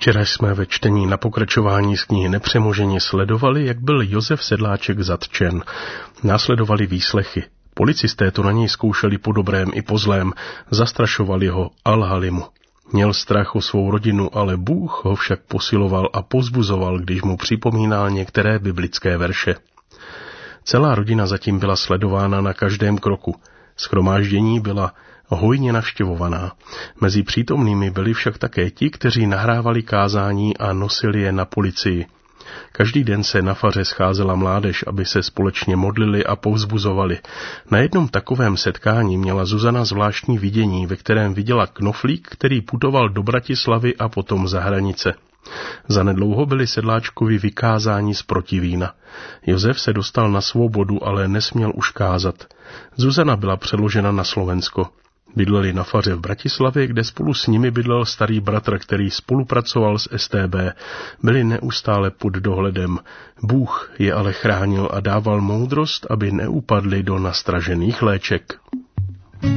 Včera jsme ve čtení na pokračování z knihy Nepřemoženi sledovali, jak byl Josef Sedláček zatčen. Následovali výslechy. Policisté to na něj zkoušeli po dobrém i po zlém, zastrašovali ho a lhali mu. Měl strach o svou rodinu, ale Bůh ho však posiloval a povzbuzoval, když mu připomínal některé biblické verše. Celá rodina zatím byla sledována na každém kroku. Shromáždění byla hojně navštěvovaná. Mezi přítomnými byli však také ti, kteří nahrávali kázání a nosili je na policii. Každý den se na faře scházela mládež, aby se společně modlili a povzbuzovali. Na jednom takovém setkání měla Zuzana zvláštní vidění, ve kterém viděla knoflík, který putoval do Bratislavy a potom za hranice. Zanedlouho byli Sedláčkovi vykázáni z Protivína. Josef se dostal na svobodu, ale nesměl už kázat. Zuzana byla přeložena na Slovensko. Bydleli na faře v Bratislavě, kde spolu s nimi bydlel starý bratr, který spolupracoval s STB. Byli neustále pod dohledem. Bůh je ale chránil a dával moudrost, aby neupadli do nastražených léček.